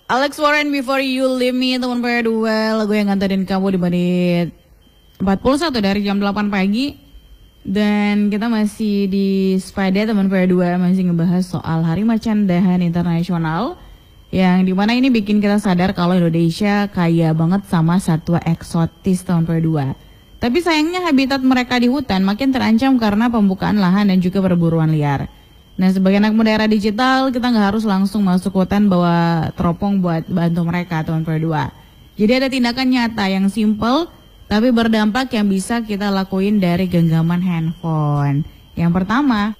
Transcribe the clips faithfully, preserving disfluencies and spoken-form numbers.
Alex Warren, Before You Leave Me, teman P dua, lagu yang nganterin kamu di menit empat puluh satu dari jam delapan pagi. Dan kita masih di Sepeda teman P dua, masih ngebahas soal Hari Macan Dahan Internasional, yang dimana ini bikin kita sadar kalau Indonesia kaya banget sama satwa eksotis teman P dua. Tapi sayangnya habitat mereka di hutan makin terancam karena pembukaan lahan dan juga perburuan liar. Nah, sebagai anak muda era digital, kita nggak harus langsung masuk hutan bawa teropong buat bantu mereka, teman P dua. Jadi ada tindakan nyata yang simple, tapi berdampak yang bisa kita lakuin dari genggaman handphone. Yang pertama,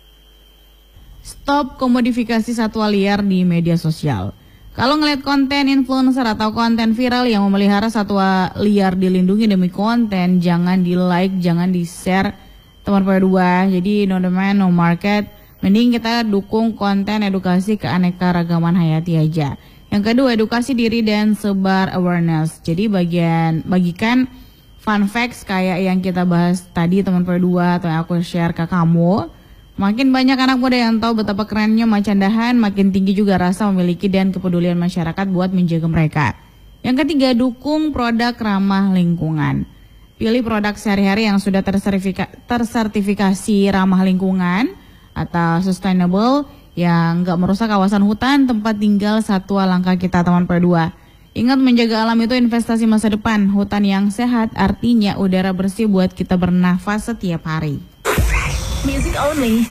stop komodifikasi satwa liar di media sosial. Kalau ngeliat konten influencer atau konten viral yang memelihara satwa liar dilindungi demi konten, jangan di like, jangan di share, teman P dua. Jadi no demand, no market. Mending kita dukung konten edukasi keanekaragaman hayati aja. Yang kedua, edukasi diri dan sebar awareness. Jadi bagian bagikan fun facts kayak yang kita bahas tadi teman P dua atau yang aku share ke kamu. Makin banyak anak muda yang tahu betapa kerennya macan dahan, makin tinggi juga rasa memiliki dan kepedulian masyarakat buat menjaga mereka. Yang ketiga, dukung produk ramah lingkungan. Pilih produk sehari-hari yang sudah tersertifika, tersertifikasi ramah lingkungan atau sustainable, yang gak merusak kawasan hutan, tempat tinggal satwa langka kita, teman P dua. Ingat, menjaga alam itu investasi masa depan. Hutan yang sehat artinya udara bersih buat kita bernafas setiap hari. Music only.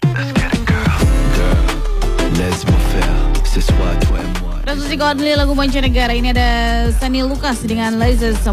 Musik only, lagu mancanegara. Ini ada Sunny Lucas dengan Laser